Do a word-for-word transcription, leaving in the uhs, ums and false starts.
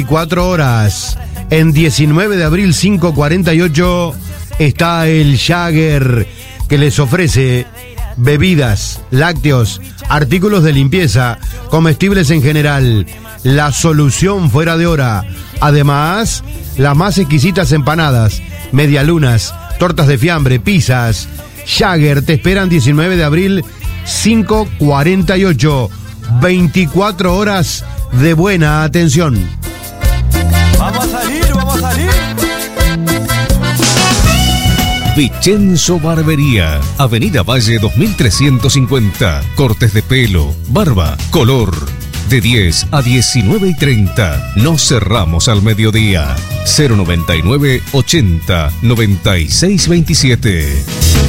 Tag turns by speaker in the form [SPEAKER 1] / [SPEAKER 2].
[SPEAKER 1] veinticuatro horas. En diecinueve de abril quinientos cuarenta y ocho está el Jagger, que les ofrece bebidas, lácteos, artículos de limpieza, comestibles en general. La solución fuera de hora. Además, las más exquisitas empanadas, medialunas, tortas de fiambre, pizzas. Jagger te esperan diecinueve de abril quinientos cuarenta y ocho. veinticuatro horas de buena atención.
[SPEAKER 2] Vamos a salir, vamos a salir.
[SPEAKER 3] Vicenzo Barbería, Avenida Valle dos mil trescientos cincuenta. Cortes de pelo, barba, color. De diez a diecinueve y treinta. Nos cerramos al mediodía. cero noventa y nueve ochenta noventa y seis veintisiete.